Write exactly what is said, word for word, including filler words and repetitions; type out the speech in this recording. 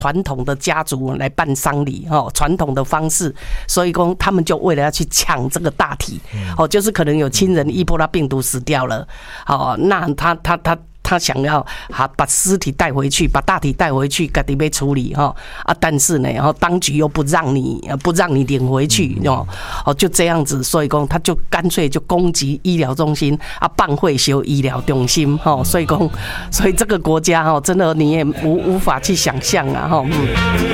传统的家族来办丧礼哦，传统的方式，所以讲他们就为了要去抢这个大体哦，就是可能有亲人伊波拉病毒死掉了，哦，那他他他。他想要把尸体带回去，把大体带回去，自己被处理哈啊，但是呢，然后当局又不让你不让你领回去哦，哦就这样子，所以讲他就干脆就攻击医疗中心啊，办会修医疗中心哈，所以讲，所以这个国家哈，真的你也无无法去想象啊哈。嗯